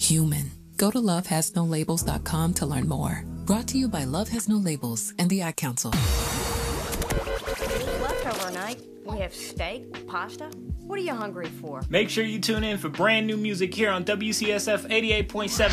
human. Go to lovehasnolabels.com to learn more. Brought to you by Love Has No Labels and the Ad Council. Leftover night. We have steak, pasta. What are you hungry for? Make sure you tune in for brand new music here on WCSF 88.7.